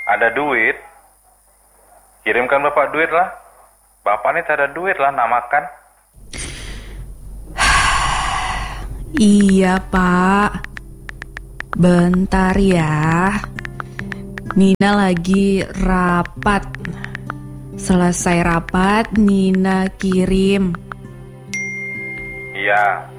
Ada duit? Kirimkan Bapak duit lah. Bapak ini tak ada duit lah, nak makan. Iya, Pak. Bentar ya. Nina lagi rapat. Selesai rapat, Nina kirim. Iya,